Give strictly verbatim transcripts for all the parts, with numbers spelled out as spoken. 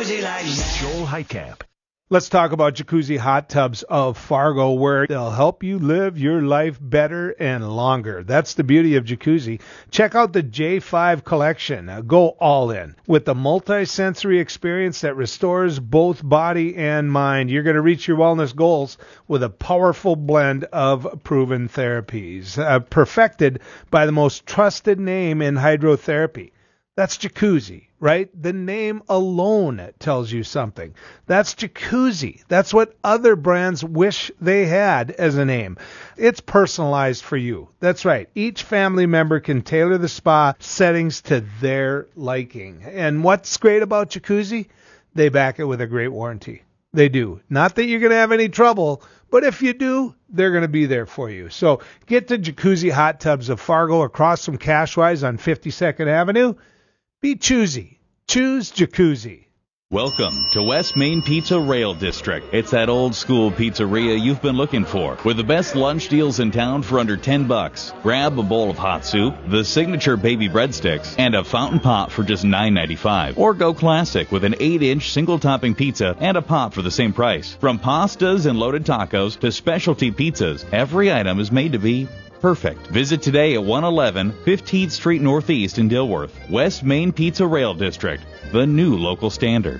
jacuzzi like that. Joel Heitkamp. Let's talk about Jacuzzi Hot Tubs of Fargo, where they'll help you live your life better and longer. That's the beauty of Jacuzzi. Check out the J five collection. Uh, go all in with the multi-sensory experience that restores both body and mind. You're going to reach your wellness goals with a powerful blend of proven therapies, uh, perfected by the most trusted name in hydrotherapy. That's Jacuzzi, right? The name alone tells you something. That's Jacuzzi. That's what other brands wish they had as a name. It's personalized for you. That's right. Each family member can tailor the spa settings to their liking. And what's great about Jacuzzi? They back it with a great warranty. They do. Not that you're going to have any trouble, but if you do, they're going to be there for you. So get to Jacuzzi Hot Tubs of Fargo across from Cashwise on fifty-second Avenue. Be choosy. Choose Jacuzzi. Welcome to West Main Pizza Rail District. It's that old school pizzeria you've been looking for, with the best lunch deals in town for under ten bucks. Grab a bowl of hot soup, the signature baby breadsticks, and a fountain pop for just nine ninety-five. Or go classic with an eight inch single topping pizza and a pop for the same price. From pastas and loaded tacos to specialty pizzas, every item is made to be perfect. Visit today at one eleven fifteenth Street Northeast in Dilworth. West Main Pizza Rail District, the new local standard.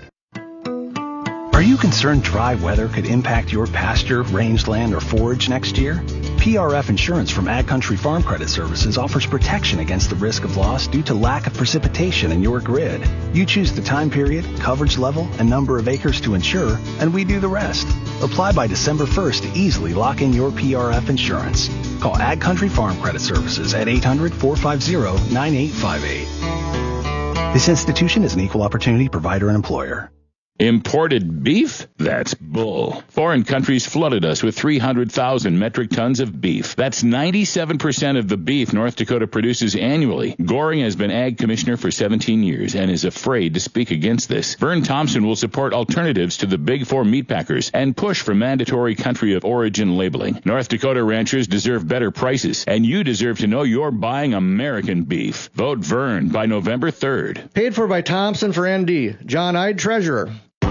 Are you concerned dry weather could impact your pasture, rangeland, or forage next year? P R F Insurance from Ag Country Farm Credit Services offers protection against the risk of loss due to lack of precipitation in your grid. You choose the time period, coverage level, and number of acres to insure, and we do the rest. Apply by December first to easily lock in your P R F insurance. Call Ag Country Farm Credit Services at eight hundred, four five zero, nine eight five eight. This institution is an equal opportunity provider and employer. Imported beef? That's bull. Foreign countries flooded us with three hundred thousand metric tons of beef. That's ninety-seven percent of the beef North Dakota produces annually. Goring has been Ag Commissioner for seventeen years and is afraid to speak against this. Vern Thompson will support alternatives to the Big Four meatpackers and push for mandatory country of origin labeling. North Dakota ranchers deserve better prices, and you deserve to know you're buying American beef. Vote Vern by November third. Paid for by Thompson for N D. John Ide, Treasurer.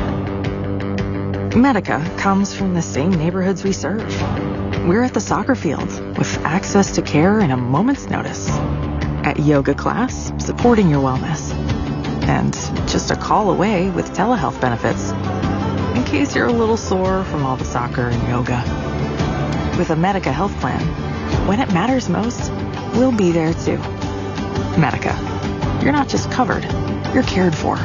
Medica comes from the same neighborhoods we serve. We're at the soccer field with access to care in a moment's notice. At yoga class, supporting your wellness. And just a call away with telehealth benefits, in case you're a little sore from all the soccer and yoga. With a Medica health plan, when it matters most, we'll be there too. Medica. You're not just covered, you're cared for.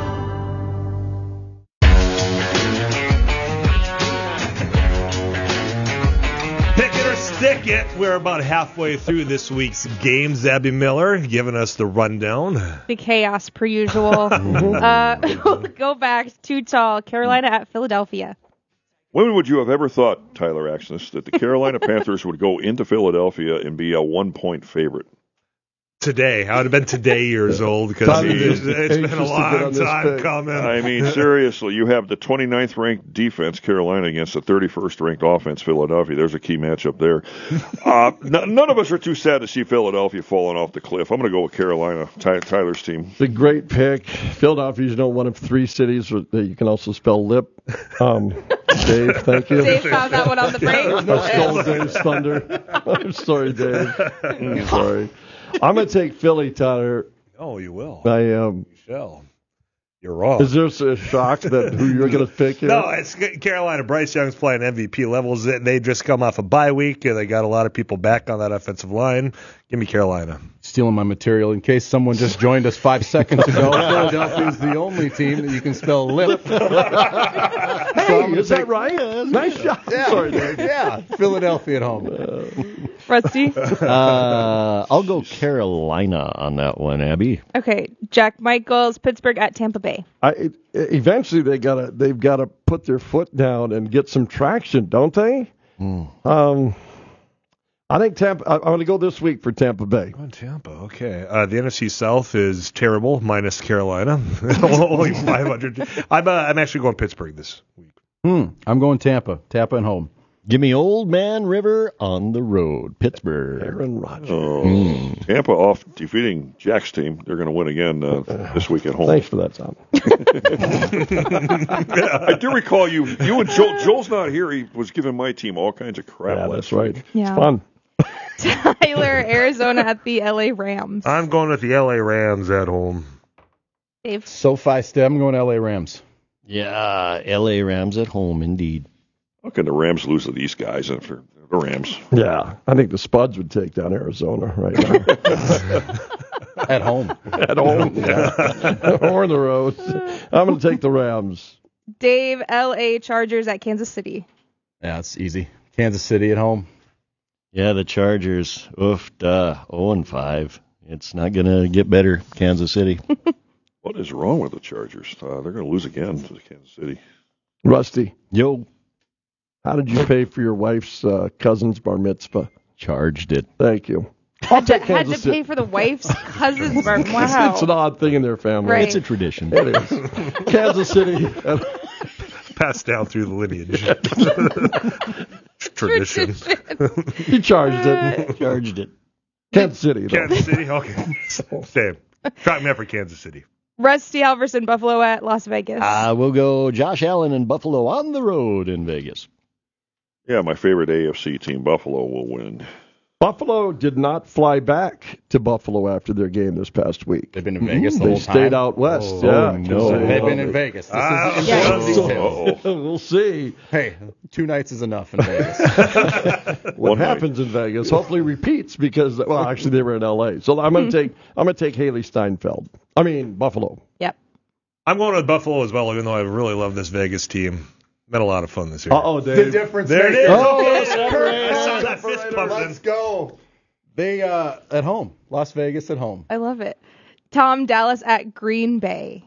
Stick it. We're about halfway through this week's games. Abby Miller giving us the rundown. The chaos per usual. uh, we'll go back to tall. Carolina at Philadelphia. When would you have ever thought, Tyler Axness, that the Carolina Panthers would go into Philadelphia and be a one-point favorite? Today. I would have been today years old because it's been a long time coming. I mean, seriously, you have the twenty-ninth ranked defense, Carolina, against the thirty-first ranked offense, Philadelphia. There's a key matchup there. uh, n- none of us are too sad to see Philadelphia falling off the cliff. I'm going to go with Carolina, Ty- Tyler's team. It's a great pick. Philadelphia is, you know, one of three cities that you can also spell lip. Um, Dave, thank you. Dave found that one on the break. I stole Dave's thunder. I'm sorry, Dave. I'm sorry. I'm going to take Philly, Tyler. Oh, you will. I am. Um, you shall. You're wrong. Is there a shock that who you're going to pick here? No, it's Carolina. Bryce Young's playing M V P levels. They just come off a bye week, and they got a lot of people back on that offensive line. Give me Carolina. Stealing my material in case someone just joined us five seconds ago. Philadelphia is the only team that you can spell lip. Hey, so is take, that right? Yeah, nice shot. Yeah. Sorry, Dave. Yeah, Philadelphia at home. Uh, Rusty? Uh, I'll go Carolina on that one, Abby. Okay, Jack Michaels, Pittsburgh at Tampa Bay. I, it, eventually, they gotta they've got to put their foot down and get some traction, don't they? Mm. Um. I think Tampa. I'm going to go this week for Tampa Bay. Oh, Tampa, okay. Uh, the N F C South is terrible, minus Carolina. Only five hundred. I'm, uh, I'm actually going Pittsburgh this week. Hmm. I'm going Tampa. Tampa and home. Give me Old Man River on the road, Pittsburgh. Aaron Rodgers. Oh, Mm. Tampa off defeating Jack's team. They're going to win again uh, this week at home. Thanks for that, Tom. I do recall you. You and Joel. Joel's not here. He was giving my team all kinds of crap. Yeah, last that's right. week. Yeah. It's fun. Tyler, Arizona at the L A Rams. I'm going with the L A Rams at home. Dave. SoFi Stadium, I'm going L A Rams. Yeah, L A Rams at home, indeed. How can the Rams lose to these guys? And for the Rams, Yeah, I think the Spuds would take down Arizona right now. At home. At home, yeah. Or on the road. I'm going to take the Rams. Dave, L A Chargers at Kansas City. Yeah, it's easy. Kansas City at home. Yeah, the Chargers. Oof, duh. oh and five. It's not going to get better, Kansas City. what is wrong with the Chargers? Uh, they're going to lose again to Kansas City. Rusty, Yo, how did you pay for your wife's uh, cousin's bar mitzvah? charged it. Thank you. Had to, had Kansas to City. pay for the wife's cousin's bar. Wow. It's an odd thing in their family. Right. It's a tradition. It is. Kansas City. Passed down through the lineage. Tradition. He charged it. Charged it. Kansas City. Though. Kansas City? Okay. Same. Track me up for Kansas City. Rusty Halverson, Buffalo at Las Vegas. Uh, we'll go Josh Allen and Buffalo on the road in Vegas. Yeah, my favorite A F C team, Buffalo, will win. Buffalo did not fly back to Buffalo after their game this past week. They've been in Vegas the They whole stayed time. out west. Oh, yeah, no. They've been in Vegas. This Ah, is yeah. details. We'll see Hey, two nights is enough in Vegas. what One night. happens in Vegas. Hopefully repeats because well, actually they were in L A. So I'm going to take I'm going to take Haley Steinfeld. I mean Buffalo. Yep. I'm going with Buffalo as well, even though I really love this Vegas team. Been a lot of fun this year. Uh oh, The Dave. difference There it maker. is. Oh, Okay, that's I correct. saw that fist pumping. Let's go. They uh at home. Las Vegas at home. I love it. Tom, Dallas at Green Bay.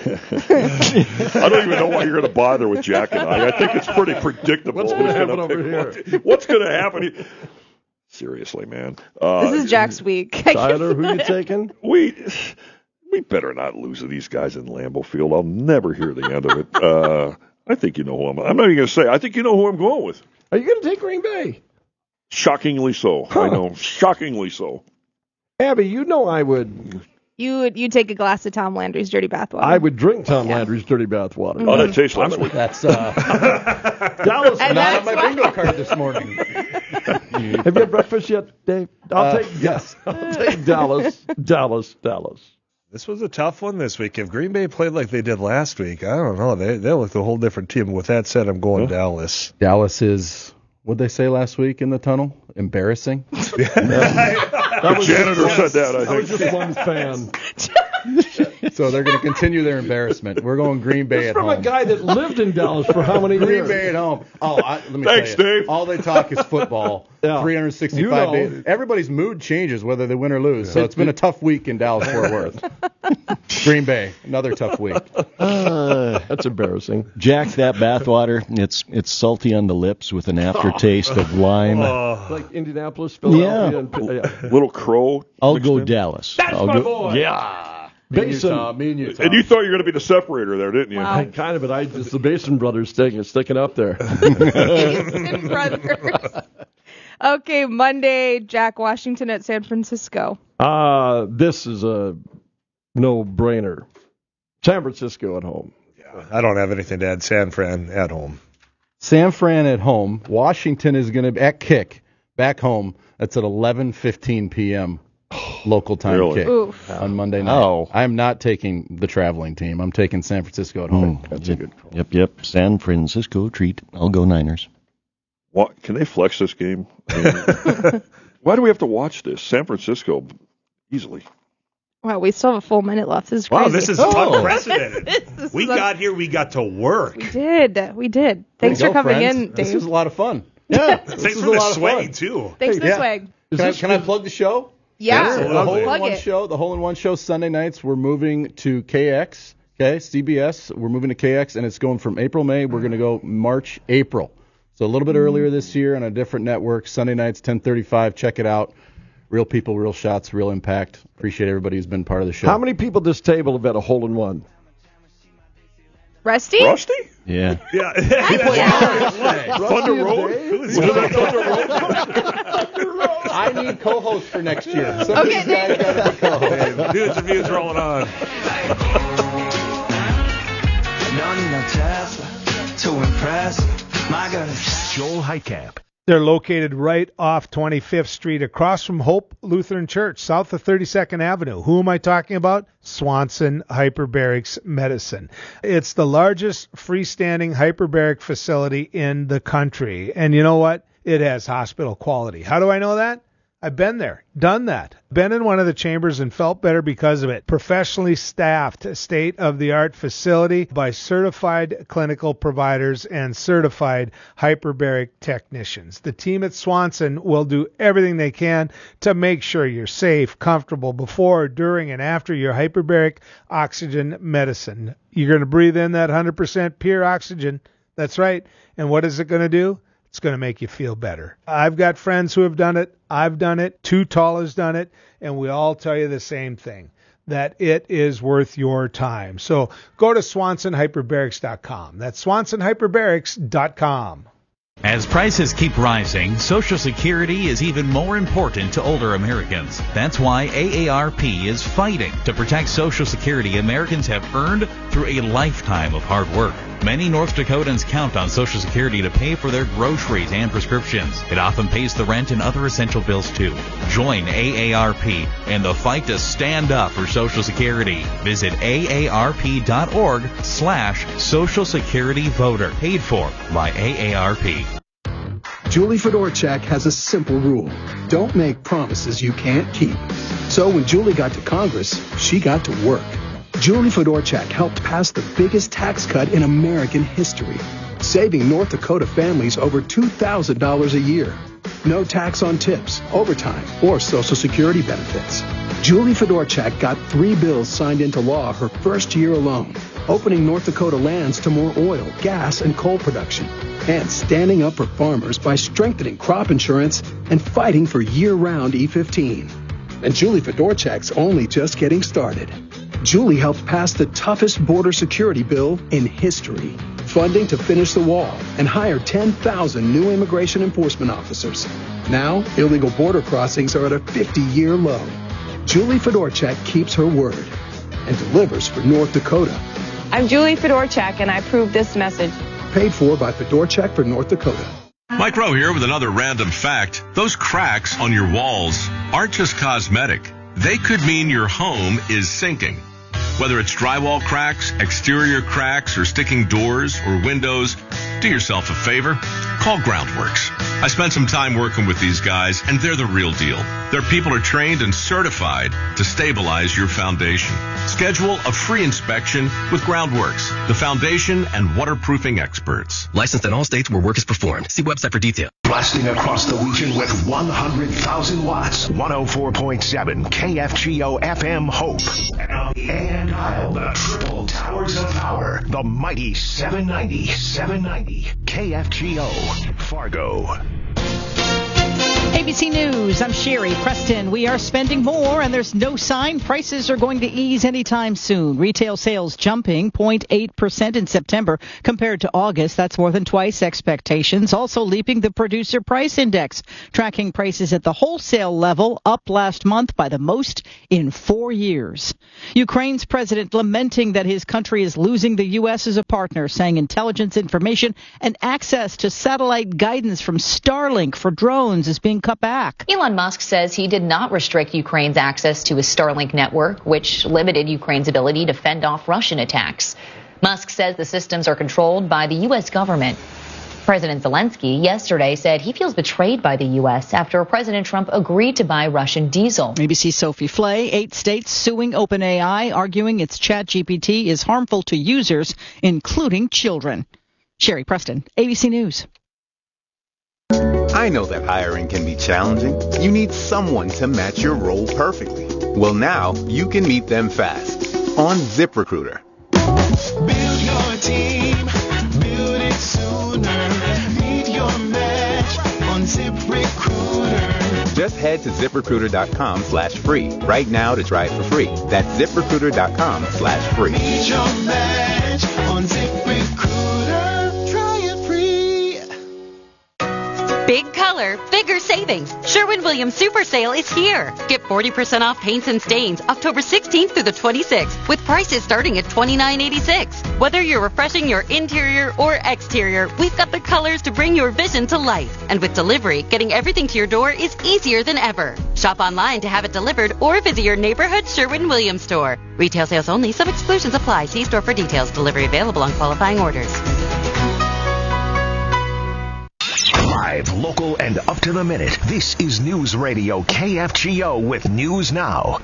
I don't even know why you're going to bother with Jack and I. I think it's pretty predictable. What's gonna who's happen gonna over pick here? what. What's going to happen? Seriously, man. Uh, This is Jack's week. Tyler, who you taking? We we better not lose to these guys in Lambeau Field. I'll never hear the end of it. Uh, I think you know who I'm. I'm not even going to say. I think you know who I'm going with. Are you going to take Green Bay? Shockingly so. Huh. I know. Shockingly so. Abby, you know I would You would you take a glass of Tom Landry's dirty bathwater. I would drink Tom Landry's dirty bath water. How did it taste last week? That's uh Dallas, And not on that's my why- bingo card this morning. have you had breakfast yet, Dave? I'll Uh, take yes. I'll take Dallas, Dallas, Dallas. This was a tough one this week. If Green Bay played like they did last week, I don't know. They they looked a whole different team. With that said, I'm going Dallas. Dallas is what'd they say last week in the tunnel? Embarrassing. The janitor said that, I I was think. just one fan. So they're going to continue their embarrassment. We're going Green Bay at From home. a guy that lived in Dallas for how many Green years? Bay at home. Oh, I, let me Thanks, tell you. Dave. All they talk is football. Yeah. three hundred sixty-five You know. days. Everybody's mood changes whether they win or lose. So it's been a tough week in Dallas Fort Worth. Green Bay, another tough week. Uh, That's embarrassing. Jack, that bathwater, it's it's salty on the lips with an aftertaste of lime. Oh, Like Indianapolis, Philadelphia, Yeah. and yeah. Little Crow. I'll mixed go in. Dallas. That's I'll my go, boy. Yeah. Me and you, Basin. Tom. Me and you, Tom. And you thought you were going to be the separator there, didn't you? Wow. I kind of, but I just the Basin brothers sticking sticking up there. Basin Brothers. Okay, Monday, Jack Washington at San Francisco. Uh, this is a no-brainer. San Francisco at home. I don't have anything to add. San Fran at home. San Fran at home. Washington is going to be at kick back home. That's at eleven fifteen p.m. local time Really? kick Oof. on Monday night. Oh. I am not taking the traveling team. I'm taking San Francisco at home. Mm, that's a good call. Yep, yep. San Francisco treat. I'll go Niners. What, can they flex this game? I mean, why do we have to watch this? San Francisco, easily. Wow, we still have a full minute left. This is crazy. Wow, this is Oh. unprecedented. This We is un- got here. We got to work. We did. We did. Thanks There for you go, coming friends. in, This Dave. is a lot of fun. Yeah. Thanks is for a the lot of swag fun. too. Thanks for the yeah. swag. Can I, can I plug the show? Yeah, Absolutely. The hole in plug one it. show. The hole in one show Sunday nights. We're moving to K X. Okay, C B S. We're moving to K X, and it's going from April, May. We're going to go March, April. So a little bit earlier this year on a different network. Sunday nights, ten thirty-five. Check it out. Real people, real shots, real impact. Appreciate everybody who's been part of the show. How many people at this table have had a hole in one? Rusty? Rusty? Yeah. Yeah. yeah. Thunder Road? Who's Thunder Road? I need co-hosts for next year. Some of Okay, these guys got to be co-hosts. News and views rolling on. No need no Tesla to impress. My God, Joel Heitkamp. They're located right off twenty-fifth Street, across from Hope Lutheran Church, south of thirty-second Avenue. Who am I talking about? Swanson Hyperbarics Medicine. It's the largest freestanding hyperbaric facility in the country. And you know what? It has hospital quality. How do I know that? I've been there, done that. Been in one of the chambers and felt better because of it. Professionally staffed, state-of-the-art facility by certified clinical providers and certified hyperbaric technicians. The team at Swanson will do everything they can to make sure you're safe, comfortable before, during, and after your hyperbaric oxygen medicine. You're going to breathe in that one hundred percent pure oxygen. That's right. And what is it going to do? It's going to make you feel better. I've got friends who have done it. I've done it. Too Tall has done it. And we all tell you the same thing, that it is worth your time. So go to Swanson Hyperbarics dot com. That's Swanson Hyperbarics dot com. As prices keep rising, Social Security is even more important to older Americans. That's why A A R P is fighting to protect Social Security Americans have earned through a lifetime of hard work. Many North Dakotans count on Social Security to pay for their groceries and prescriptions. It often pays the rent and other essential bills too. Join A A R P in the fight to stand up for Social Security. Visit A A R P dot org slash Social Security Voter. Paid for by A A R P. Julie Fedorchak has a simple rule. Don't make promises you can't keep. So when Julie got to Congress, she got to work. Julie Fedorchak helped pass the biggest tax cut in American history, saving North Dakota families over two thousand dollars a year. No tax on tips, overtime, or Social Security benefits. Julie Fedorchak got three bills signed into law her first year alone, opening North Dakota lands to more oil, gas, and coal production, and standing up for farmers by strengthening crop insurance and fighting for year-round E fifteen. And Julie Fedorchak's only just getting started. Julie helped pass the toughest border security bill in history, funding to finish the wall and hire ten thousand new immigration enforcement officers. Now, illegal border crossings are at a fifty-year low. Julie Fedorchak keeps her word and delivers for North Dakota. I'm Julie Fedorchak, and I approve this message. Paid for by Fedorchak for North Dakota. Mike Rowe here with another random fact. Those cracks on your walls aren't just cosmetic. They could mean your home is sinking. Whether it's drywall cracks, exterior cracks, or sticking doors or windows, do yourself a favor. Call Groundworks. I spent some time working with these guys, and they're the real deal. Their people are trained and certified to stabilize your foundation. Schedule a free inspection with Groundworks, the foundation and waterproofing experts. Licensed in all states where work is performed. See website for details. Blasting across the region with one hundred thousand watts. one oh four point seven K F G O F M Hope. And on the A M dial, the triple towers of power. The mighty seven ninety, seven ninety K F G O, Fargo. A B C News, I'm Sherry Preston. We are spending more, and there's no sign prices are going to ease anytime soon. Retail sales jumping zero point eight percent in September compared to August. That's more than twice expectations. Also leaping the Producer Price Index, tracking prices at the wholesale level, up last month by the most in four years. Ukraine's president lamenting that his country is losing the U S as a partner, saying intelligence information and access to satellite guidance from Starlink for drones is being cut back. Elon Musk says he did not restrict Ukraine's access to his Starlink network, which limited Ukraine's ability to fend off Russian attacks. Musk says the systems are controlled by the U S government. President Zelensky yesterday said he feels betrayed by the U S after President Trump agreed to buy Russian diesel. A B C's Sophie Flay, eight states suing OpenAI, arguing its ChatGPT is harmful to users, including children. Sherry Preston, A B C News. I know that hiring can be challenging. You need someone to match your role perfectly. Well, now you can meet them fast on ZipRecruiter. Build your team, build it sooner. Meet your match on ZipRecruiter. Just head to ZipRecruiter.com slash free right now to try it for free. That's ZipRecruiter.com slash free. Meet your match on ZipRecruiter. color, bigger savings. Sherwin-Williams Super Sale is here. Get forty percent off paints and stains October sixteenth through the twenty-sixth with prices starting at twenty-nine eighty-six. Whether you're refreshing your interior or exterior, we've got the colors to bring your vision to life. And with delivery, getting everything to your door is easier than ever. Shop online to have it delivered or visit your neighborhood Sherwin-Williams store. Retail sales only. Some exclusions apply. See store for details. Delivery available on qualifying orders. Live, local, and up to the minute. This is News Radio K F G O with News Now.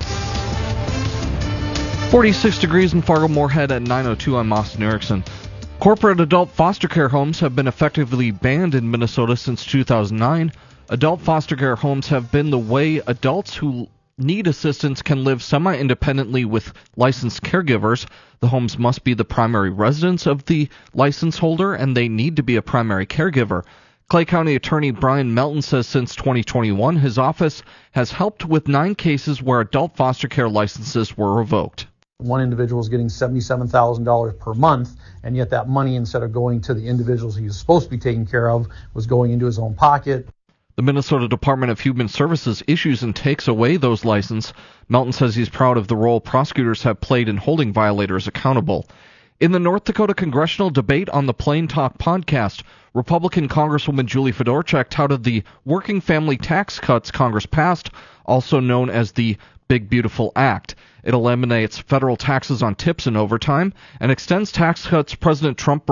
forty-six degrees in Fargo-Moorhead at nine oh two. I'm Austin Erickson. Corporate adult foster care homes have been effectively banned in Minnesota since two thousand nine. Adult foster care homes have been the way adults who need assistance can live semi-independently with licensed caregivers. The homes must be the primary residence of the license holder, and they need to be a primary caregiver. Clay County Attorney Brian Melton says since twenty twenty-one, his office has helped with nine cases where adult foster care licenses were revoked. One individual is getting seventy-seven thousand dollars per month, and yet that money, instead of going to the individuals he was supposed to be taking care of, was going into his own pocket. The Minnesota Department of Human Services issues and takes away those licenses. Melton says he's proud of the role prosecutors have played in holding violators accountable. In the North Dakota congressional debate on the Plain Talk podcast, Republican Congresswoman Julie Fedorchak touted the working family tax cuts Congress passed, also known as the Big Beautiful Act. It eliminates federal taxes on tips and overtime and extends tax cuts President Trump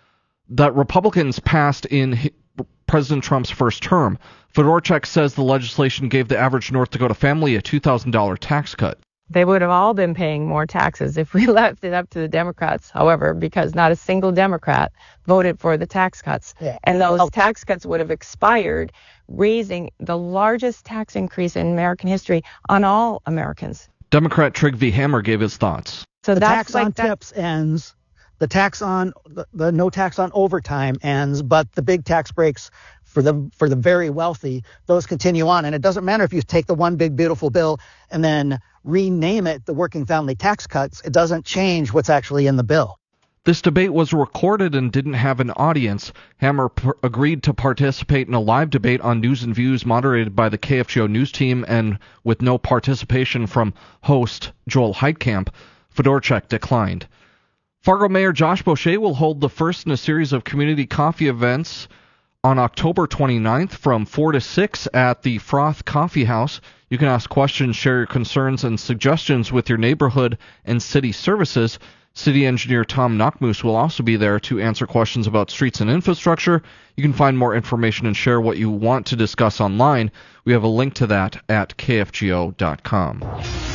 that Republicans passed in President Trump's first term. Fedorchak says the legislation gave the average North Dakota family a two thousand dollars tax cut. They would have all been paying more taxes if we left it up to the Democrats, however, because not a single Democrat voted for the tax cuts. Yeah. And those oh. tax cuts would have expired, raising the largest tax increase in American history on all Americans. Democrat Trygve Hammer gave his thoughts. So the that's tax like on that- tips ends. The tax on the, the no tax on overtime ends, but the big tax breaks for the for the very wealthy, those continue on. And it doesn't matter if you take the one big beautiful bill and then rename it the working family tax cuts. It doesn't change what's actually in the bill. This debate was recorded and didn't have an audience. Hammer p- agreed to participate in a live debate on News and Views moderated by the K F G O news team and with no participation from host Joel Heitkamp. Fedorchak declined. Fargo Mayor Josh Boucher will hold the first in a series of community coffee events on October twenty-ninth from four to six at the Froth Coffee House. You can ask questions, share your concerns and suggestions with your neighborhood and city services. City Engineer Tom Knockmoose will also be there to answer questions about streets and infrastructure. You can find more information and share what you want to discuss online. We have a link to that at K F G O dot com.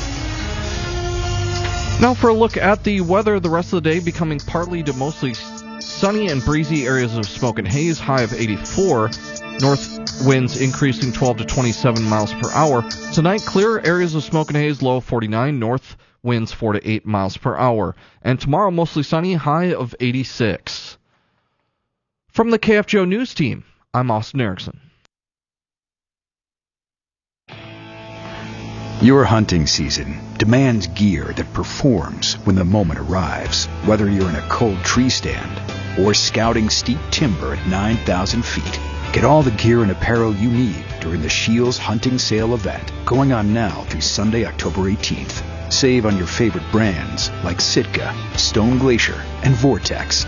Now for a look at the weather. The rest of the day becoming partly to mostly sunny and breezy areas of smoke and haze, high of eighty-four. North winds increasing twelve to twenty-seven miles per hour. Tonight, clear areas of smoke and haze, low of forty-nine. North winds four to eight miles per hour. And tomorrow, mostly sunny, high of eighty-six. From the K F G O News Team, I'm Austin Erickson. Your hunting season demands gear that performs when the moment arrives. Whether you're in a cold tree stand or scouting steep timber at nine thousand feet, get all the gear and apparel you need during the Shields Hunting Sale event, going on now through Sunday, October eighteenth. Save on your favorite brands like Sitka, Stone Glacier, and Vortex.